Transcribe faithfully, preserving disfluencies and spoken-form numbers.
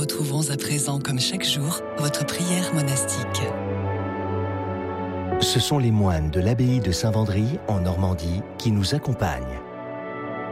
retrouvons à présent, comme chaque jour, votre prière monastique. Ce sont les moines de l'abbaye de Saint-Vendry, en Normandie, qui nous accompagnent.